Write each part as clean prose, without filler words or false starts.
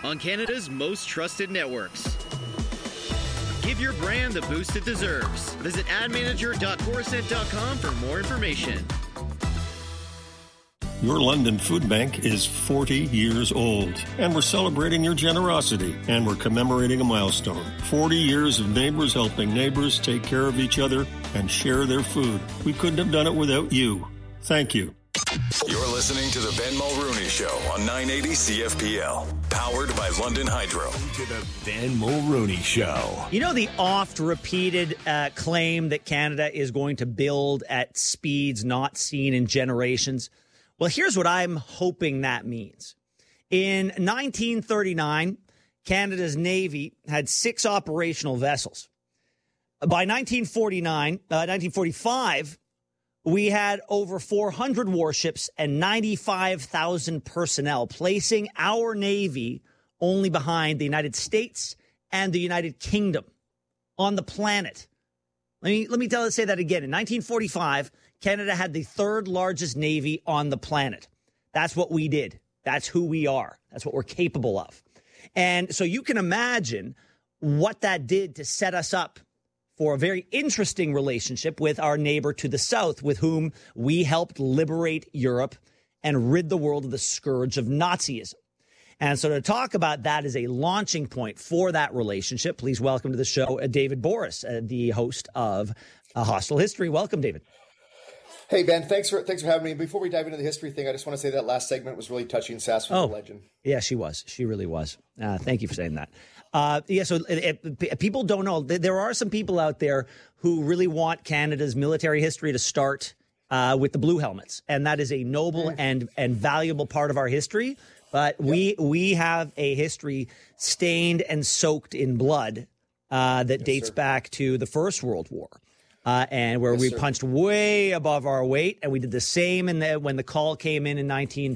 on Canada's most trusted networks. Give your brand the boost it deserves. Visit admanager.coruscant.com for more information. Your London Food Bank is 40 years old, and we're celebrating your generosity, and we're commemorating a milestone. 40 years of neighbors helping neighbors take care of each other and share their food. We couldn't have done it without you. Thank you. You're listening to the Ben Mulrooney Show on 980 CFPL, powered by London Hydro. To the Ben Mulrooney Show. You know the oft-repeated claim that Canada is going to build at speeds not seen in generations? Well, here's what I'm hoping that means. In 1939, Canada's Navy had 6 operational vessels. By 1945, we had over 400 warships and 95,000 personnel, placing our Navy only behind the United States and the United Kingdom on the planet. Let me say that again. In 1945, Canada had the 3rd largest Navy on the planet. That's what we did. That's who we are. That's what we're capable of. And so you can imagine what that did to set us up for a very interesting relationship with our neighbor to the south, with whom we helped liberate Europe and rid the world of the scourge of Nazism. And so to talk about that as a launching point for that relationship, please welcome to the show David Borys, the host of Hostile History. Welcome, David. Hey, Ben, thanks for having me. Before we dive into the history thing, I just want to say that last segment was really touching. Sass was a legend. Yeah, she was. She really was. Thank you for saying that. So people don't know. There are some people out there who really want Canada's military history to start with the Blue Helmets. And that is a noble and valuable part of our history. But we have a history stained and soaked in blood that dates back to the First World War. And where we punched way above our weight. And we did the same when the call came in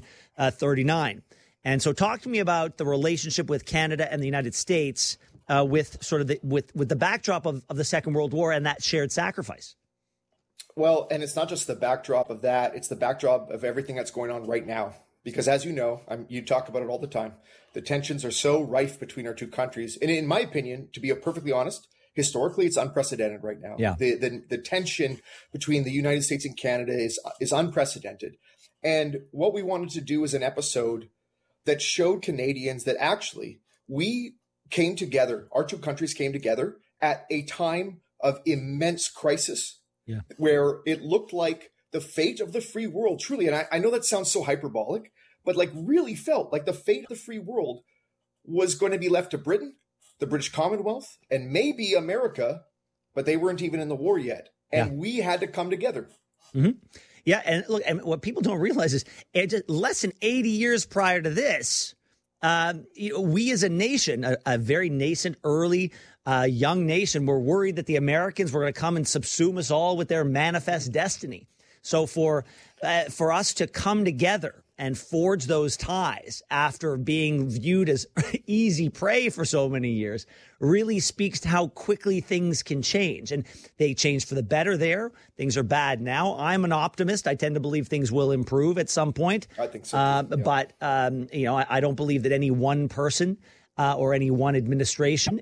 1939. And so talk to me about the relationship with Canada and the United States with sort of with the backdrop of the Second World War and that shared sacrifice. Well, and it's not just the backdrop of that. It's the backdrop of everything that's going on right now. Because as you know, you talk about it all the time, the tensions are so rife between our two countries. And in my opinion, to be perfectly honest, historically, it's unprecedented right now. Yeah. The tension between the United States and Canada is unprecedented. And what we wanted to do is an episode that showed Canadians that actually we came together, our two countries came together at a time of immense crisis, where it looked like the fate of the free world, truly, and I know that sounds so hyperbolic, but like really felt like the fate of the free world was going to be left to Britain, the British Commonwealth, and maybe America, but they weren't even in the war yet. And we had to come together. Mm-hmm. Yeah, and look, and what people don't realize is less than 80 years prior to this, we as a nation, a very nascent, early, young nation, were worried that the Americans were going to come and subsume us all with their manifest destiny. So for us to come together and forge those ties after being viewed as easy prey for so many years really speaks to how quickly things can change. And they changed for the better there. Things are bad now. I'm an optimist. I tend to believe things will improve at some point. I think so. But I don't believe that any one person or any one administration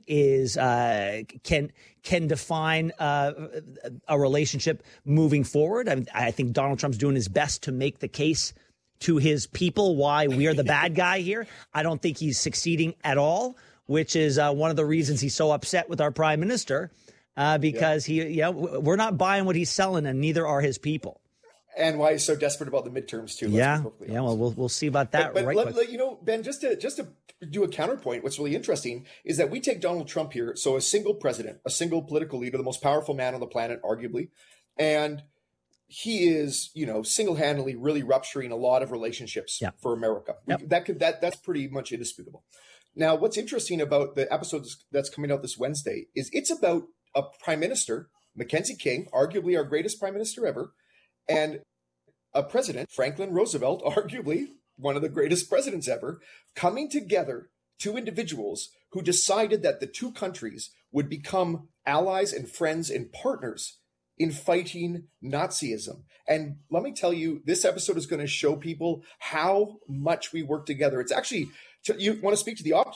can define a relationship moving forward. I think Donald Trump's doing his best to make the case to his people why we are the bad guy here. I don't think he's succeeding at all, which is one of the reasons he's so upset with our prime minister, because we're not buying what he's selling, and neither are his people. And why he's so desperate about the midterms too. Well, we'll see about that. But Ben, just to do a counterpoint, what's really interesting is that we take Donald Trump here, so a single president, a single political leader, the most powerful man on the planet, arguably, and he is, single-handedly really rupturing a lot of relationships for America. That's pretty much indisputable. Now, what's interesting about the episode that's coming out this Wednesday is it's about a prime minister, Mackenzie King, arguably our greatest prime minister ever, and a president, Franklin Roosevelt, arguably one of the greatest presidents ever, coming together, two individuals who decided that the two countries would become allies and friends and partners in fighting Nazism. And let me tell you, this episode is going to show people how much we work together. It's actually, you want to speak to the